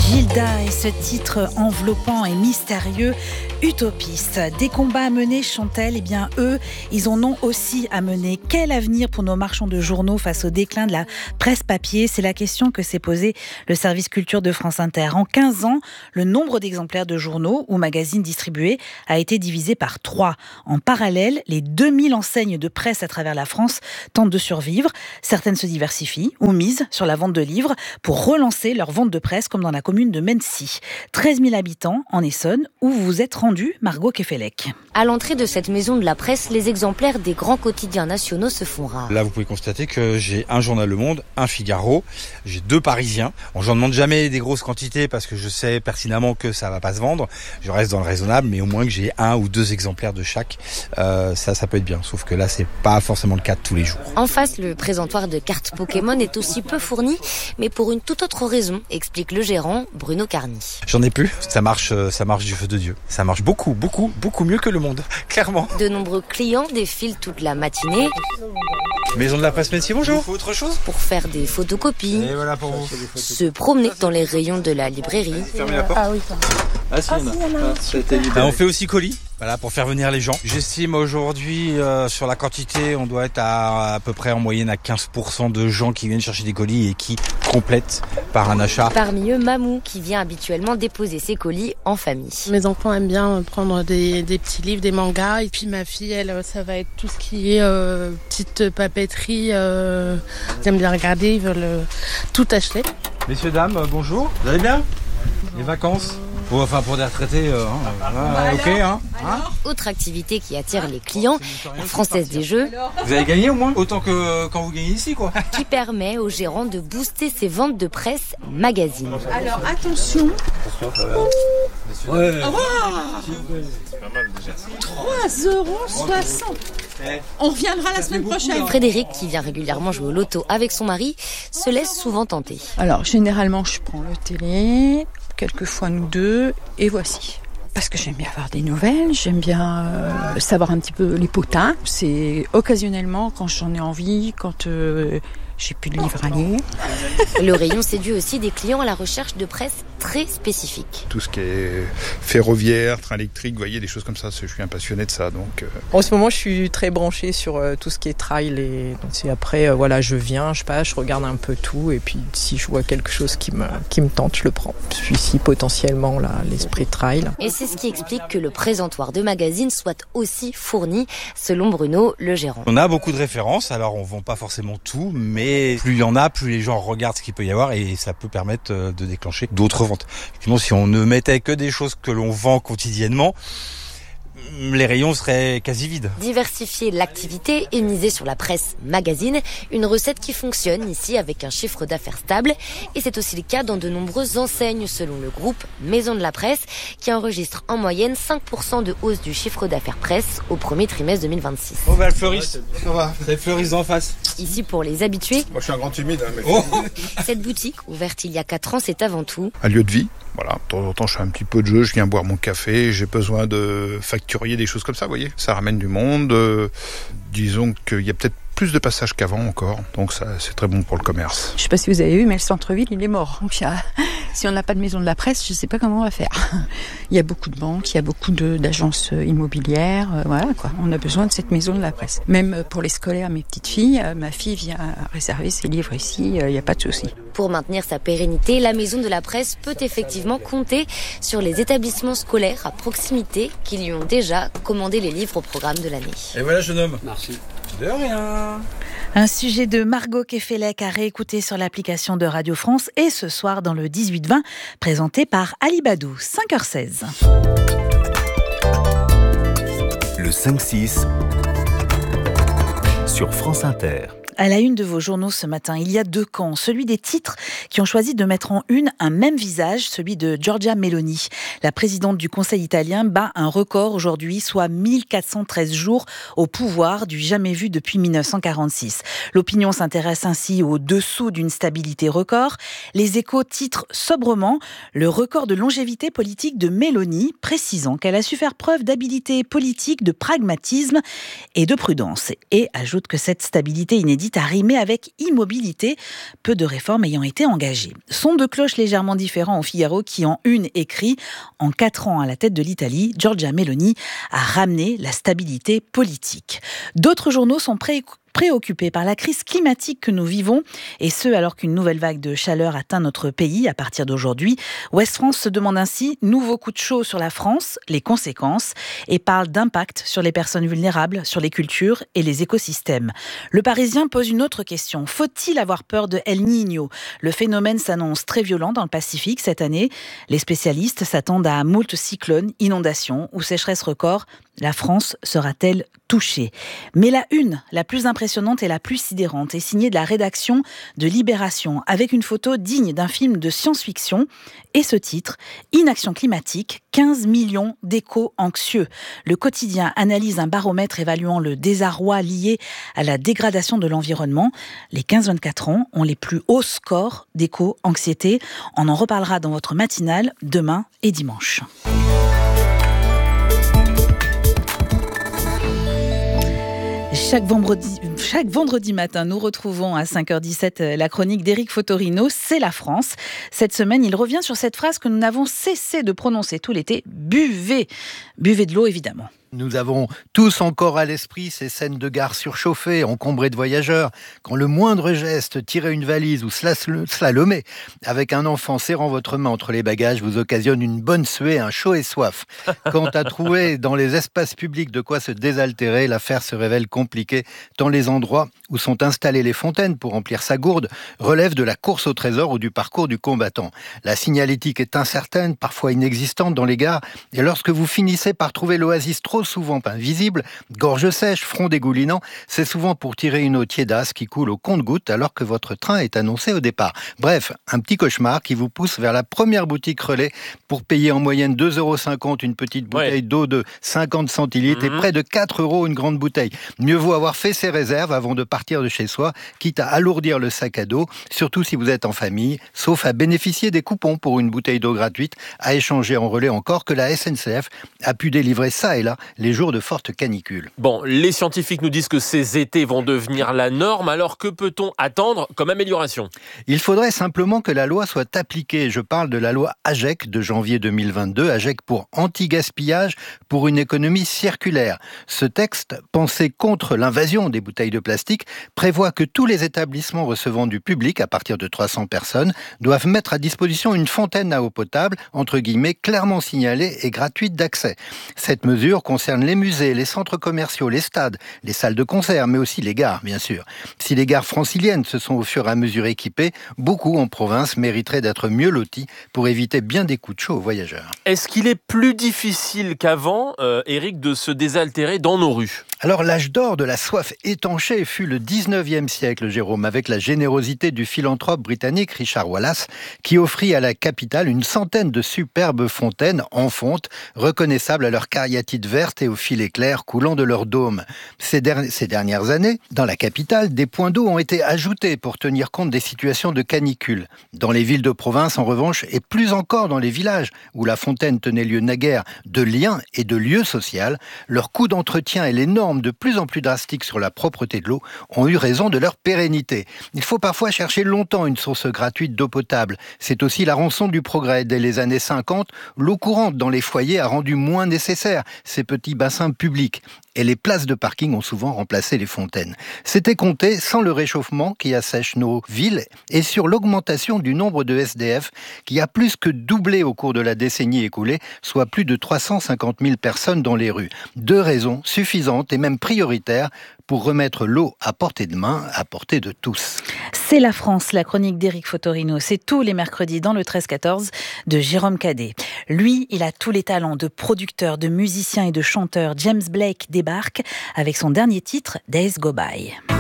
Gilda et ce titre enveloppant et mystérieux, Utopiste. Des combats à mener, chante-t-elle. Eh bien, eux, ils en ont aussi à mener. Quel avenir pour nos marchands de journaux face au déclin de la presse papier ? C'est la question que s'est posée le service culture de France Inter. En 15 ans, le nombre d'exemplaires de journaux ou magazines distribués a été divisé par 3. En parallèle, les 2000 enseignes de presse à travers la France tentent de survivre. Certaines se diversifient ou misent sur la vente de livres pour relancer leur vente de presse, comme dans la commune de Mennecy. 13 000 habitants en Essonne, où vous vous êtes rendue, Margot Kefelec. À l'entrée de cette maison de la presse, les exemplaires des grands quotidiens nationaux se font rares. Là, vous pouvez constater que j'ai un journal Le Monde, un Figaro, j'ai 2 Parisiens. Bon, j'en demande jamais des grosses quantités parce que je sais pertinemment que ça va pas se vendre. Je reste dans le raisonnable, mais au moins que j'ai 1 ou 2 exemplaires de chaque, ça peut être bien. Sauf que là, c'est pas forcément le cas de tous les jours. En face, le présentoir de cartes Pokémon est aussi peu fourni, mais pour une toute autre raison, explique le gérant Bruno Carny. J'en ai plus. Ça marche du feu de Dieu. Ça marche beaucoup mieux que Le Monde, clairement. De nombreux clients défilent toute la matinée. Maison de la presse Mennecy, bonjour. Il faut autre chose pour faire des photocopies. Et voilà pour vous. Se promener dans les rayons de la librairie. Fermez la porte. Ah oui, si, on fait aussi colis. Voilà, pour faire venir les gens. J'estime aujourd'hui, sur la quantité, on doit être à peu près en moyenne à 15% de gens qui viennent chercher des colis et qui complètent par un achat. Parmi eux, Mamou, qui vient habituellement déposer ses colis en famille. Mes enfants aiment bien prendre des petits livres, des mangas. Et puis ma fille, elle, ça va être tout ce qui est petite papeterie. Ils aiment bien regarder, ils veulent tout acheter. Messieurs, dames, bonjour. Vous allez bien ? Les vacances ? Enfin, pour des retraités, ok, hein. Autre activité qui attire les clients, la Française des Jeux. Vous avez gagné au moins autant que quand vous gagnez ici, quoi. Qui permet au gérant de booster ses ventes de presse magazine. Alors, attention. Ouais. C'est pas mal déjà. 3,60 €. On reviendra la semaine prochaine. Frédéric, qui vient régulièrement jouer au loto avec son mari, se laisse souvent tenter. Alors, généralement, je prends le télé, quelquefois nous deux, et voici. Parce que j'aime bien avoir des nouvelles, j'aime bien savoir un petit peu les potins. C'est occasionnellement quand j'en ai envie, quand j'ai plus de livres à lire. Le rayon séduit aussi des clients à la recherche de presse très spécifique. Tout ce qui est ferroviaire, train électrique, vous voyez, des choses comme ça, je suis un passionné de ça. Donc, En ce moment, je suis très branchée sur tout ce qui est trail. Et après, voilà, je viens, je passe, je regarde un peu tout. Et puis, si je vois quelque chose qui me tente, je le prends. Je suis ici potentiellement là, l'esprit trail. Et c'est ce qui explique que le présentoir de magazine soit aussi fourni, selon Bruno, le gérant. On a beaucoup de références, alors on vend pas forcément tout, mais plus il y en a, plus les gens regardent ce qu'il peut y avoir et ça peut permettre de déclencher d'autres ventes. Effectivement, si on ne mettait que des choses que l'on vend quotidiennement, les rayons seraient quasi vides. Diversifier l'activité et miser sur la presse magazine, une recette qui fonctionne ici avec un chiffre d'affaires stable. Et c'est aussi le cas dans de nombreuses enseignes selon le groupe Maison de la Presse qui enregistre en moyenne 5% de hausse du chiffre d'affaires presse au premier trimestre 2026. Oh bah le fleuriste, ça va, c'est fleuriste en face. Ici pour les habitués. moi je suis un grand timide, mais Cette boutique, ouverte il y a 4 ans, c'est avant tout un lieu de vie. Voilà, de temps en temps, je fais un petit peu de jeu, je viens boire mon café, j'ai besoin de facturier des choses comme ça, vous voyez. Ça ramène du monde. Disons qu'il y a peut-être plus de passages qu'avant encore, donc ça, c'est très bon pour le commerce. Je sais pas si vous avez vu, mais le centre-ville, il est mort. Donc, si on n'a pas de maison de la presse, je sais pas comment on va faire. Il y a beaucoup de banques, il y a beaucoup d'agences immobilières, voilà quoi. On a besoin de cette maison de la presse. Même pour les scolaires, mes petites filles, ma fille vient réserver ses livres ici, il n'y a pas de souci. Pour maintenir sa pérennité, la Maison de la Presse peut effectivement compter sur les établissements scolaires à proximité qui lui ont déjà commandé les livres au programme de l'année. Et voilà, jeune homme. Merci. De rien. Un sujet de Margot Kefelec à réécouter sur l'application de Radio France et ce soir dans le 18-20, présenté par Ali Badou, 5h16. Le 5-6 sur France Inter. À la une de vos journaux ce matin, il y a 2 camps. Celui des titres qui ont choisi de mettre en une un même visage, celui de Giorgia Meloni. La présidente du Conseil italien bat un record aujourd'hui, soit 1413 jours au pouvoir, du jamais vu depuis 1946. L'opinion s'intéresse ainsi au dessous d'une stabilité record. Les Échos titrent sobrement le record de longévité politique de Meloni, précisant qu'elle a su faire preuve d'habileté politique, de pragmatisme et de prudence. Et ajoute que cette stabilité inédite hésite à rimer avec immobilité, peu de réformes ayant été engagées. Son de cloche légèrement différent au Figaro qui en une écrit « En 4 ans à la tête de l'Italie, Giorgia Meloni a ramené la stabilité politique ». D'autres journaux sont préoccupés par la crise climatique que nous vivons, et ce alors qu'une nouvelle vague de chaleur atteint notre pays à partir d'aujourd'hui. Ouest France se demande ainsi, nouveau coup de chaud sur la France, les conséquences, et parle d'impact sur les personnes vulnérables, sur les cultures et les écosystèmes. Le Parisien pose une autre question. Faut-il avoir peur de El Niño ? Le phénomène s'annonce très violent dans le Pacifique cette année. Les spécialistes s'attendent à moult cyclones, inondations ou sécheresses records. La France sera-t-elle touchée ? Mais la une, la plus impressionnante et la plus sidérante, est signée de la rédaction de Libération, avec une photo digne d'un film de science-fiction. Et ce titre, Inaction climatique, 15 millions d'échos anxieux. Le quotidien analyse un baromètre évaluant le désarroi lié à la dégradation de l'environnement. Les 15-24 ans ont les plus hauts scores d'éco-anxiété. On en reparlera dans votre matinale demain et dimanche. Chaque vendredi matin, nous retrouvons à 5h17 la chronique d'Éric Fotorino, c'est la France. Cette semaine, il revient sur cette phrase que nous n'avons cessé de prononcer tout l'été, buvez. Buvez de l'eau, évidemment. Nous avons tous encore à l'esprit ces scènes de gare surchauffées, encombrées de voyageurs, quand le moindre geste, tirer une valise ou slalomer avec un enfant serrant votre main entre les bagages vous occasionne une bonne suée, un chaud et soif. Quant à trouver dans les espaces publics de quoi se désaltérer, l'affaire se révèle compliquée, tant les endroits où sont installées les fontaines pour remplir sa gourde relèvent de la course au trésor ou du parcours du combattant. La signalétique est incertaine, parfois inexistante dans les gares, et lorsque vous finissez par trouver l'oasis trop souvent invisible, gorge sèche, front dégoulinant, c'est souvent pour tirer une eau tiédasse qui coule au compte-gouttes alors que votre train est annoncé au départ. Bref, un petit cauchemar qui vous pousse vers la première boutique relais pour payer en moyenne 2,50 € une petite bouteille d'eau de 50 centilitres et près de 4 € une grande bouteille. Mieux vaut avoir fait ses réserves avant de partir de chez soi, quitte à alourdir le sac à dos, surtout si vous êtes en famille, sauf à bénéficier des coupons pour une bouteille d'eau gratuite, à échanger en relais encore que la SNCF a pu délivrer ça et là les jours de forte canicule. Bon, les scientifiques nous disent que ces étés vont devenir la norme, alors que peut-on attendre comme amélioration ? Il faudrait simplement que la loi soit appliquée. Je parle de la loi AGEC de janvier 2022, AGEC pour anti-gaspillage, pour une économie circulaire. Ce texte, pensé contre l'invasion des bouteilles de plastique, prévoit que tous les établissements recevant du public, à partir de 300 personnes, doivent mettre à disposition une fontaine à eau potable, entre guillemets, clairement signalée et gratuite d'accès. Cette mesure concerne les musées, les centres commerciaux, les stades, les salles de concert, mais aussi les gares, bien sûr. Si les gares franciliennes se sont au fur et à mesure équipées, beaucoup en province mériteraient d'être mieux lotis pour éviter bien des coups de chaud aux voyageurs. Est-ce qu'il est plus difficile qu'avant, Éric, de se désaltérer dans nos rues ? Alors, l'âge d'or de la soif étanchée fut le 19e siècle, Jérôme, avec la générosité du philanthrope britannique Richard Wallace, qui offrit à la capitale une centaine de superbes fontaines en fonte, reconnaissables à leur cariatide verte et aux filets clairs coulant de leur dôme. Ces dernières années, dans la capitale, des points d'eau ont été ajoutés pour tenir compte des situations de canicule. Dans les villes de province, en revanche, et plus encore dans les villages, où la fontaine tenait lieu naguère de lien et de lieu social, leur coût d'entretien et les normes de plus en plus drastiques sur la propreté de l'eau ont eu raison de leur pérennité. Il faut parfois chercher longtemps une source gratuite d'eau potable. C'est aussi la rançon du progrès. Dès les années 50, l'eau courante dans les foyers a rendu moins nécessaire ces petits bassins publics. Et les places de parking ont souvent remplacé les fontaines. C'était compté sans le réchauffement qui assèche nos villes et sur l'augmentation du nombre de SDF qui a plus que doublé au cours de la décennie écoulée, soit plus de 350 000 personnes dans les rues. 2 raisons suffisantes et même prioritaires pour remettre l'eau à portée de main, à portée de tous. C'est la France, la chronique d'Éric Fotorino. C'est tous les mercredis dans le 13-14 de Jérôme Cadet. Lui, il a tous les talents de producteur, de musicien et de chanteur. James Blake débarque avec son dernier titre, Days Go By.